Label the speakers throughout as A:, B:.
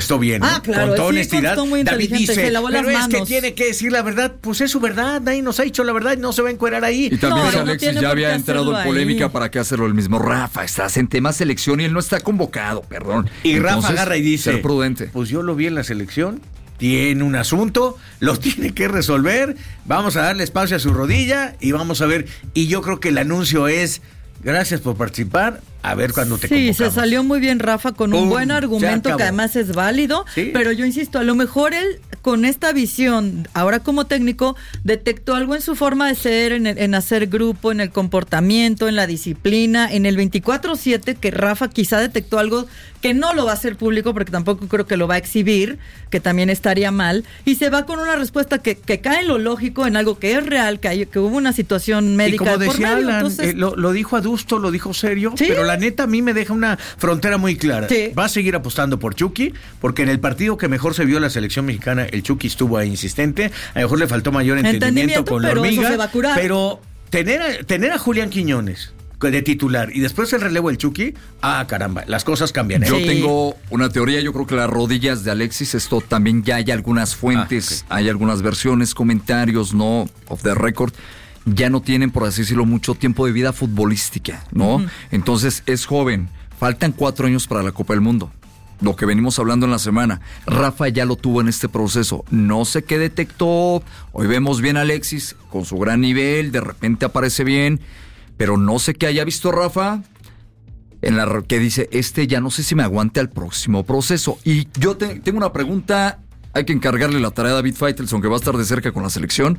A: contestó bien, ¿no?
B: Claro,
A: con toda
B: sí,
A: honestidad.
B: contestó muy
A: David
B: inteligente,
A: dice,
B: se lavó las
A: pero es que
B: manos.
A: tiene que decir la verdad. Pues es su verdad, nadie nos ha dicho la verdad y no se va a encuerar ahí.
C: Y también
B: No,
C: si
B: no
C: Alexis
B: tiene
C: ya
B: por qué
C: había entrado en
B: hacerlo
C: polémica,
B: ahí.
C: ¿para qué hacerlo el mismo? Rafa, estás en tema selección y él no está convocado, perdón.
A: Y Rafa
C: Entonces,
A: agarra y dice,
C: ser prudente.
A: pues yo lo vi en la selección, tiene un asunto, lo tiene que resolver, vamos a darle espacio a su rodilla y vamos a ver. Y yo creo que el anuncio es, gracias por participar, a ver cuándo te convocamos.
B: Sí, se salió muy bien Rafa con un buen argumento que además es válido,
A: ¿Sí?
B: Pero yo insisto, a lo mejor él con esta visión, ahora como técnico, detectó algo en su forma de ser, en hacer grupo, en el comportamiento, en la disciplina, en el 24/7, que Rafa quizá detectó algo que no lo va a hacer público porque tampoco creo que lo va a exhibir, que también estaría mal, y se va con una respuesta que cae en lo lógico, en algo que es real, que hubo una situación médica
A: y como
B: por
A: decía
B: medio.
A: Alan,
B: Entonces,
A: lo dijo adusto, lo dijo serio,
B: ¿sí?
A: Pero la neta a mí me deja una frontera muy clara.
B: Sí.
A: Va a seguir apostando por Chucky, porque en el partido que mejor se vio la selección mexicana, el Chucky estuvo ahí insistente, a lo mejor le faltó mayor entendimiento con la
B: pero
A: hormiga,
B: eso se va a curar.
A: Pero tener a Julián Quiñones de titular y después el relevo del Chucky, caramba, las cosas cambian.
C: Yo
B: Sí.
C: tengo una teoría, yo creo que las rodillas de Alexis, esto también ya hay algunas fuentes,
A: okay.
C: Hay algunas versiones, comentarios, no off the record, ya no tienen, por así decirlo, mucho tiempo de vida futbolística, ¿no?
B: Uh-huh.
C: Entonces es joven, faltan 4 años para la Copa del Mundo. Lo que venimos hablando en la semana, Rafa ya lo tuvo en este proceso, no sé qué detectó, hoy vemos bien a Alexis con su gran nivel, de repente aparece bien, pero no sé qué haya visto Rafa en la que dice, ya no sé si me aguante al próximo proceso. Y yo tengo una pregunta, hay que encargarle la tarea a David Faitelson, que va a estar de cerca con la selección.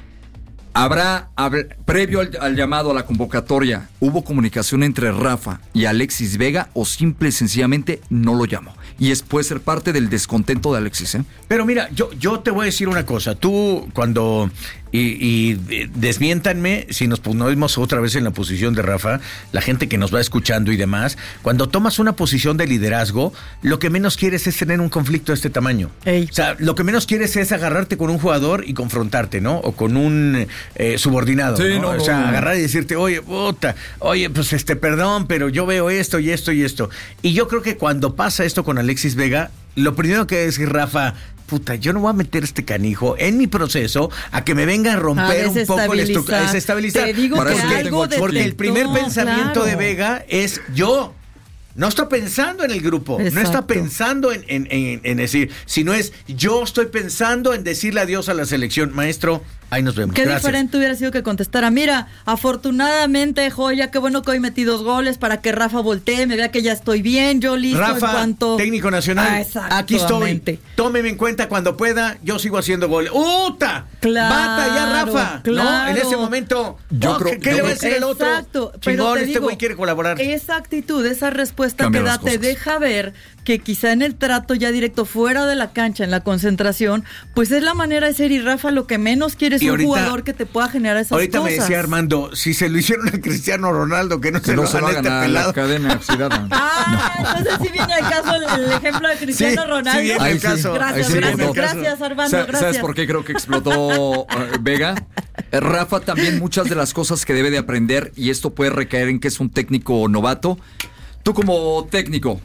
C: Previo al llamado a la convocatoria, ¿hubo comunicación entre Rafa y Alexis Vega o simple y sencillamente no lo llamó? Y puede ser parte del descontento de Alexis, ¿eh?
A: Pero mira, yo te voy a decir una cosa. Tú, cuando... Y desmiéntanme si nos ponemos otra vez en la posición de Rafa, la gente que nos va escuchando y demás, cuando tomas una posición de liderazgo, lo que menos quieres es tener un conflicto de este tamaño.
B: Ey.
A: O sea, lo que menos quieres es agarrarte con un jugador y confrontarte, ¿no? O con un subordinado,
C: Sí,
A: ¿no? O sea, agarrar y decirte, oye, pues perdón, pero yo veo esto y esto y esto. Y yo creo que cuando pasa esto con Alexis Vega, lo primero que debe decir Rafa, yo no voy a meter este canijo en mi proceso a que me venga a romper un poco la estructura, desestabilizar.
B: Te digo
C: Para
B: que
C: eso yo
B: algo
C: tengo
A: Porque el primer
B: detectó,
A: pensamiento
B: claro.
A: de Vega es yo. No está pensando en el grupo, no está
B: Exacto.
A: pensando en decir, sino es yo estoy pensando en decirle adiós a la selección. Maestro, ahí nos vemos.
B: Qué
A: Gracias.
B: diferente hubiera sido que contestara, mira, afortunadamente, Joya, qué bueno que hoy metí 2 goles para que Rafa voltee, me vea que ya estoy bien, yo listo
A: Rafa,
B: en cuanto...
A: técnico nacional, aquí estoy.
B: Exactamente.
A: Tómeme en cuenta cuando pueda, yo sigo haciendo goles. ¡Uta!
B: Claro,
A: ¡Bata ya, Rafa! ¿No?
B: claro.
A: En ese momento,
C: Yo creo-
A: ¿qué le va a decir el otro?
B: Exacto, pero
A: Chingón,
B: te
A: este
B: digo,
A: güey quiere colaborar.
B: esa actitud, esa respuesta
C: Cambia
B: que da,
C: las cosas.
B: te deja ver que quizá en el trato ya directo fuera de la cancha, en la concentración, pues es la manera de ser, y Rafa lo que menos quiere es
A: Y
B: un
A: ahorita-
B: jugador que te pueda generar esas
A: Ahorita
B: cosas.
A: me decía Armando, si se lo hicieron a Cristiano Ronaldo, que no
C: Que
A: se
C: no
A: lo
C: se lo
A: hagan a
C: hagan
A: este
C: a la
A: pelado.
C: cadena oxidada.
B: Entonces sí viene al caso el ejemplo de Cristiano
A: Sí,
B: Ronaldo.
A: sí viene
C: Ahí
A: el
C: sí.
A: caso.
B: Gracias,
C: Ahí sí
B: gracias,
C: explotó.
B: gracias, Armando, gracias.
C: ¿Sabes por qué creo que explotó Vega? Rafa también muchas de las cosas que debe de aprender, y esto puede recaer en que es un técnico novato. Tú como técnico,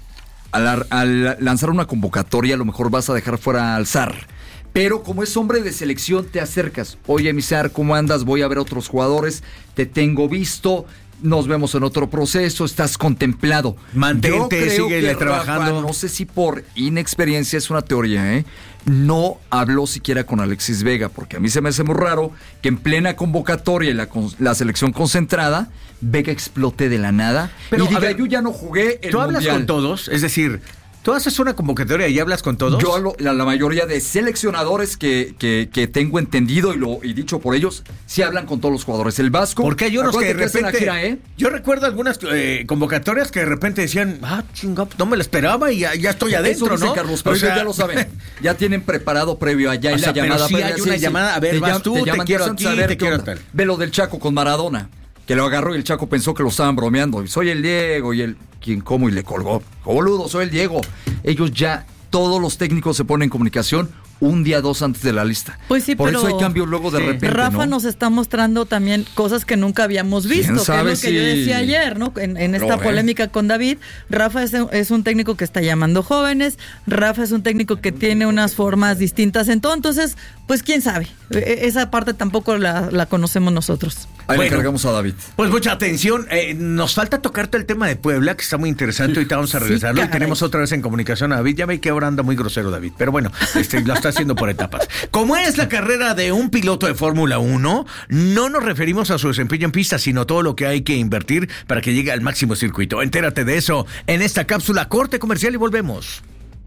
C: al lanzar una convocatoria, a lo mejor vas a dejar fuera al Zar. Pero como es hombre de selección, te acercas. Oye, mi Zar, ¿cómo andas? Voy a ver otros jugadores. Te tengo visto. Nos vemos en otro proceso. Estás contemplado.
A: Mantente,
C: Yo creo
A: síguele
C: que Rafa,
A: trabajando.
C: no sé si por inexperiencia, es una teoría, ¿eh? No habló siquiera con Alexis Vega, porque a mí se me hace muy raro que en plena convocatoria y la selección concentrada, Vega explote de la nada.
A: Pero,
C: y diga,
A: a ver,
C: yo ya no jugué el
A: ¿Tú hablas
C: Mundial.
A: con todos? Es decir, ¿tú haces una convocatoria y hablas con todos?
C: Yo hablo, la mayoría de seleccionadores que tengo entendido y dicho por ellos, sí hablan con todos los jugadores. El Vasco,
A: Porque hay unos que de
C: acuérdate es en la
A: repente...
C: gira, ¿eh?
A: Yo recuerdo algunas convocatorias que de repente decían, chinga, no me la esperaba y ya estoy adentro,
C: Eso dice
A: ¿no?
C: Carlos, pero
A: O sea,
C: ellos ya lo saben. Ya tienen preparado previo allá
A: O
C: y
A: sea,
C: la
A: pero
C: llamada.
A: sí
C: previa,
A: hay una llamada, a ver, vas tú, te
C: llaman
A: quiero
C: días antes
A: aquí,
C: a ver
A: te
C: qué
A: quiero
C: onda.
A: tal.
C: Ve lo del Chaco con Maradona, que lo agarró y el Chaco pensó que lo estaban bromeando. Soy el Diego, y ¿quién cómo? Y le colgó. Boludo, soy el Diego. Ellos ya, todos los técnicos se ponen en comunicación un día, 2 antes de la lista.
B: Pues sí,
C: por
B: pero
C: eso hay cambios luego de repente,
B: Rafa
C: ¿no?
B: nos está mostrando también cosas que nunca habíamos visto, que es lo que yo decía ayer, ¿no? En esta polémica con David. Rafa es un técnico que está llamando jóvenes, Rafa es un técnico que tiene unas formas distintas en todo, entonces, pues quién sabe. Esa parte tampoco la conocemos nosotros.
C: Ahí le cargamos a David.
A: Pues mucha atención, nos falta tocarte el tema de Puebla, que está muy interesante, ahorita vamos a regresarlo, y tenemos otra vez en comunicación a David. Ya ve que ahora anda muy grosero David, pero bueno, lo está haciendo por etapas. Como es la carrera de un piloto de Fórmula 1, no nos referimos a su desempeño en pista, sino todo lo que hay que invertir para que llegue al máximo circuito. Entérate de eso en esta cápsula, corte comercial y volvemos.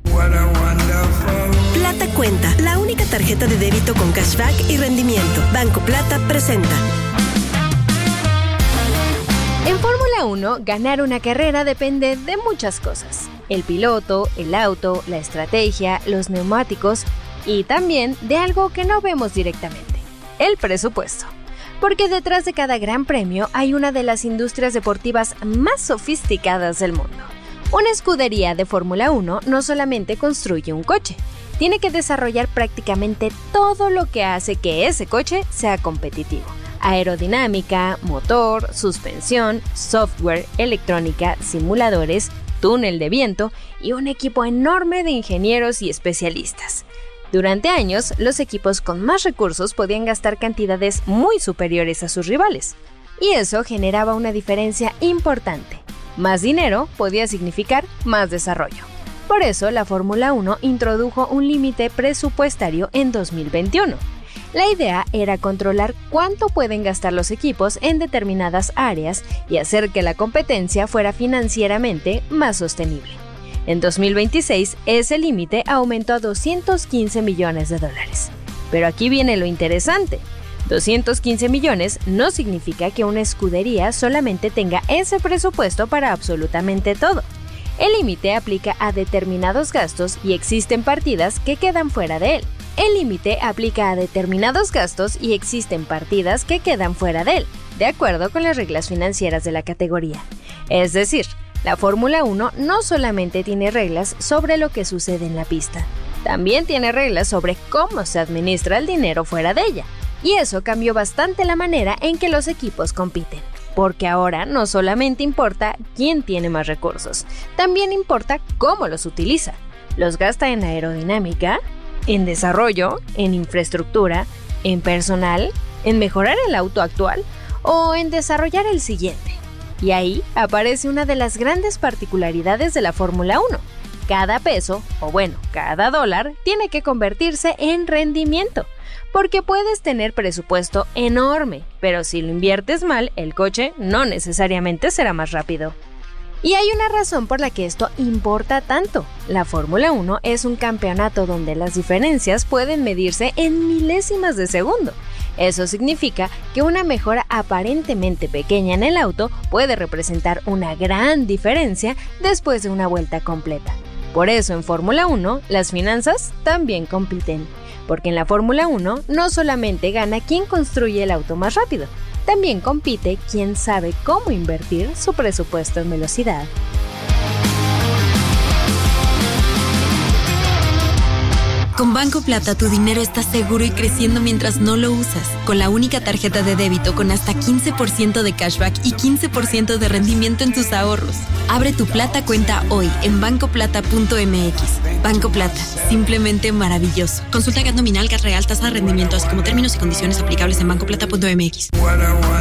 D: Plata Cuenta, la única tarjeta de débito con cashback y rendimiento. Banco Plata presenta.
E: En Fórmula 1, ganar una carrera depende de muchas cosas. El piloto, el auto, la estrategia, los neumáticos y también de algo que no vemos directamente, el presupuesto. Porque detrás de cada gran premio hay una de las industrias deportivas más sofisticadas del mundo. Una escudería de Fórmula 1 no solamente construye un coche, tiene que desarrollar prácticamente todo lo que hace que ese coche sea competitivo. Aerodinámica, motor, suspensión, software, electrónica, simuladores, túnel de viento y un equipo enorme de ingenieros y especialistas. Durante años, los equipos con más recursos podían gastar cantidades muy superiores a sus rivales, y eso generaba una diferencia importante. Más dinero podía significar más desarrollo. Por eso, la Fórmula 1 introdujo un límite presupuestario en 2021. La idea era controlar cuánto pueden gastar los equipos en determinadas áreas y hacer que la competencia fuera financieramente más sostenible. En 2026, ese límite aumentó a $215 millones. Pero aquí viene lo interesante. 215 millones no significa que una escudería solamente tenga ese presupuesto para absolutamente todo. El límite aplica a determinados gastos y existen partidas que quedan fuera de él. El límite aplica a determinados gastos y existen partidas que quedan fuera de él, de acuerdo con las reglas financieras de la categoría. Es decir, la Fórmula 1 no solamente tiene reglas sobre lo que sucede en la pista, también tiene reglas sobre cómo se administra el dinero fuera de ella. Y eso cambió bastante la manera en que los equipos compiten. Porque ahora no solamente importa quién tiene más recursos, también importa cómo los utiliza. ¿Los gasta en aerodinámica, en desarrollo, en infraestructura, en personal, en mejorar el auto actual o en desarrollar el siguiente? Y ahí aparece una de las grandes particularidades de la Fórmula 1. Cada peso, o bueno, cada dólar, tiene que convertirse en rendimiento. Porque puedes tener presupuesto enorme, pero si lo inviertes mal, el coche no necesariamente será más rápido. Y hay una razón por la que esto importa tanto. La Fórmula 1 es un campeonato donde las diferencias pueden medirse en milésimas de segundo. Eso significa que una mejora aparentemente pequeña en el auto puede representar una gran diferencia después de una vuelta completa. Por eso en Fórmula 1 las finanzas también compiten. Porque en la Fórmula 1 no solamente gana quien construye el auto más rápido, también compite quien sabe cómo invertir su presupuesto en velocidad.
F: Con Banco Plata tu dinero está seguro y creciendo mientras no lo usas. Con la única tarjeta de débito con hasta 15% de cashback y 15% de rendimiento en tus ahorros. Abre tu Plata Cuenta hoy en bancoplata.mx. Banco Plata, simplemente maravilloso. Consulta GAT nominal, GAT real, tasa de rendimiento, así como términos y condiciones aplicables en bancoplata.mx.